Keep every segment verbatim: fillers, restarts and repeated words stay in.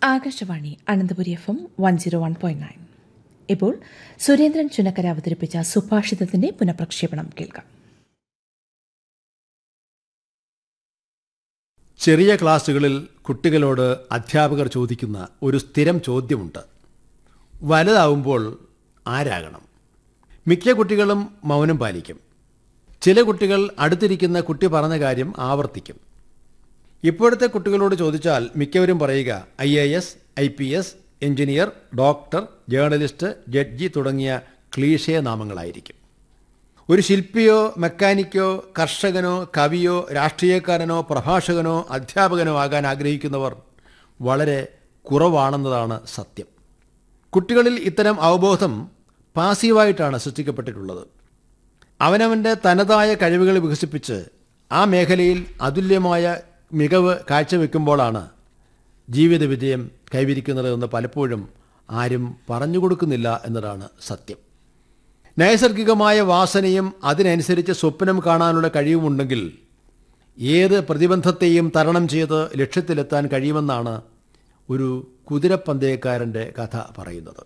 Akashvani Ananthapuri F M one zero one point nine. ഇപ്പോൾ സുരേന്ദ്രൻ ചുനക്കര അവതരിപ്പിച്ച സുഭാഷിതത്തിന്റെ പുനഃപ്രക്ഷേപണം കേൾക്കാം. ചെറിയ ക്ലാസുകളിൽ കുട്ടികളോട് അധ്യാപകർ ചോദിക്കുന്ന ഒരു സ്ഥിരം ചോദ്യമുണ്ട്: വലുതാവുമ്പോൾ ആരാകണം? മിക്ക കുട്ടികളും മൗനം പാലിക്കും. ചില കുട്ടികൾ അടുത്തിരിക്കുന്ന കുട്ടി പറഞ്ഞ കാര്യം ആവർത്തിക്കും. ഇപ്പോഴത്തെ കുട്ടികളോട് ചോദിച്ചാൽ മിക്കവരും പറയുക I A S, I P S, engineer, doctor, journalist, judge തുടങ്ങിയ ക്ലീഷേ നാമങ്ങളായിരിക്കും. ഒരു ശില്പിയോ മെക്കാനിക്കോ കർഷകനോ കവിയോ രാഷ്ട്രീയക്കാരനോ പ്രഭാഷകനോ അധ്യാപകനോ ആകാൻ ആഗ്രഹിക്കുന്നവർ വളരെ കുറവാണെന്നതാണ് സത്യം. കുട്ടികളിൽ ഇത്തരം അവബോധം പാസീവായിട്ടാണ് സൃഷ്ടിക്കപ്പെട്ടിട്ടുള്ളത്. അവനവൻ്റെ തനതായ കഴിവുകൾ വികസിപ്പിച്ച് ആ മേഖലയിൽ അതുല്യമായ മികവ് കാഴ്ചവെക്കുമ്പോഴാണ് ജീവിത വിജയം കൈവരിക്കുന്നതെന്ന് പലപ്പോഴും ആരും പറഞ്ഞു കൊടുക്കുന്നില്ല എന്നതാണ് സത്യം. നൈസർഗികമായ വാസനയും അതിനനുസരിച്ച് സ്വപ്നം കാണാനുള്ള കഴിവുമുണ്ടെങ്കിൽ ഏത് പ്രതിബന്ധത്തെയും തരണം ചെയ്ത് ലക്ഷ്യത്തിലെത്താൻ കഴിയുമെന്നാണ് ഒരു കുതിരപ്പന്തയക്കാരൻ്റെ കഥ പറയുന്നത്.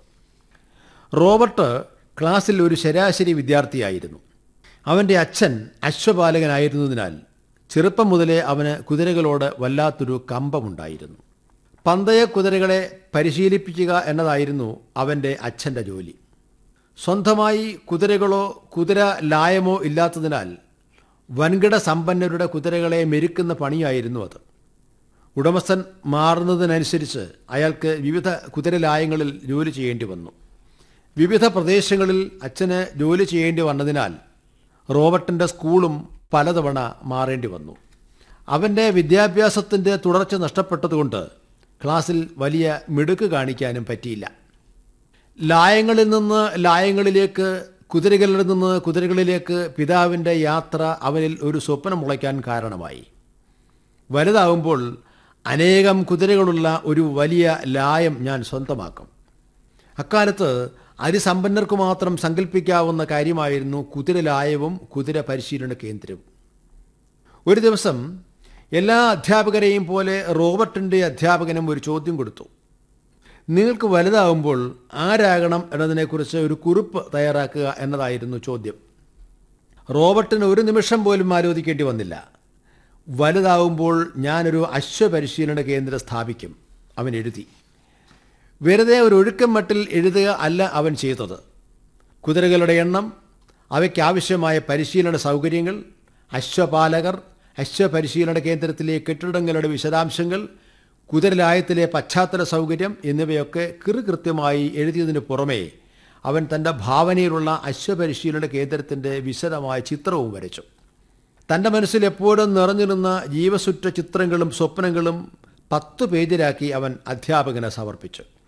റോബർട്ട് ക്ലാസ്സിൽ ഒരു ശരാശരി വിദ്യാർത്ഥിയായിരുന്നു. അവൻ്റെ അച്ഛൻ അശ്വപാലകനായിരുന്നതിനാൽ ചെറുപ്പം മുതലേ അവന് കുതിരകളോട് വല്ലാത്തൊരു കമ്പമുണ്ടായിരുന്നു. പന്തയ കുതിരകളെ പരിശീലിപ്പിക്കുക എന്നതായിരുന്നു അവൻ്റെ അച്ഛൻ്റെ ജോലി. സ്വന്തമായി കുതിരകളോ കുതിര ലായമോ ഇല്ലാത്തതിനാൽ വൻകിട സമ്പന്നരുടെ കുതിരകളെ മെരുക്കുന്ന പണിയായിരുന്നു അത്. ഉടമസ്ഥൻ മാറുന്നതിനനുസരിച്ച് അയാൾക്ക് വിവിധ കുതിരലായങ്ങളിൽ ജോലി ചെയ്യേണ്ടി വന്നു. വിവിധ പ്രദേശങ്ങളിൽ അച്ഛന് ജോലി ചെയ്യേണ്ടി വന്നതിനാൽ റോബർട്ടിൻ്റെ സ്കൂളും പലതവണ മാറേണ്ടി വന്നു. അവൻ്റെ വിദ്യാഭ്യാസത്തിൻ്റെ തുടർച്ച നഷ്ടപ്പെട്ടതുകൊണ്ട് ക്ലാസ്സിൽ വലിയ മിടുക്ക് കാണിക്കാനും പറ്റിയില്ല. ലായങ്ങളിൽ നിന്ന് ലായങ്ങളിലേക്ക്, കുതിരകളിൽ നിന്ന് കുതിരകളിലേക്ക് പിതാവിൻ്റെ യാത്ര അവനിൽ ഒരു സ്വപ്നം മുളയ്ക്കാൻ കാരണമായി. വലുതാവുമ്പോൾ അനേകം കുതിരകളുള്ള ഒരു വലിയ ലായം ഞാൻ സ്വന്തമാക്കും. അക്കാലത്ത് അതിസമ്പന്നർക്കു മാത്രം സങ്കല്പിക്കാവുന്ന കാര്യമായിരുന്നു കുതിരലായവും കുതിര പരിശീലന കേന്ദ്രവും. ഒരു ദിവസം എല്ലാ അധ്യാപകരെയും പോലെ റോബർട്ടിൻ്റെ അധ്യാപകനും ഒരു ചോദ്യം കൊടുത്തു: നിങ്ങൾക്ക് വലുതാവുമ്പോൾ ആരാകണം എന്നതിനെക്കുറിച്ച് ഒരു കുറിപ്പ് തയ്യാറാക്കുക എന്നതായിരുന്നു ചോദ്യം. റോബർട്ടിന് ഒരു നിമിഷം പോലും ആലോചിക്കേണ്ടി വന്നില്ല. വലുതാവുമ്പോൾ ഞാനൊരു അശ്വപരിശീലന കേന്ദ്രം സ്ഥാപിക്കും, അവൻ എഴുതി. വെറുതെ ഒരു ഒഴുക്കം മട്ടിൽ എഴുതുക അല്ല അവൻ ചെയ്തത്. കുതിരകളുടെ എണ്ണം, അവയ്ക്കാവശ്യമായ പരിശീലന സൗകര്യങ്ങൾ, അശ്വപാലകർ, അശ്വപരിശീലന കേന്ദ്രത്തിലെ കെട്ടിടങ്ങളുടെ വിശദാംശങ്ങൾ, കുതിരലായത്തിലെ പശ്ചാത്തല സൗകര്യം എന്നിവയൊക്കെ കൃത്യമായി എഴുതിയതിന് പുറമേ അവൻ തൻ്റെ ഭാവനയിലുള്ള അശ്വപരിശീലന കേന്ദ്രത്തിൻ്റെ വിശദമായ ചിത്രവും വരച്ചു. തൻ്റെ മനസ്സിൽ എപ്പോഴും നിറഞ്ഞിരുന്ന ജീവസുറ്റ ചിത്രങ്ങളും സ്വപ്നങ്ങളും പത്തു പേജിലാക്കി അവൻ അധ്യാപകന് സമർപ്പിച്ചു.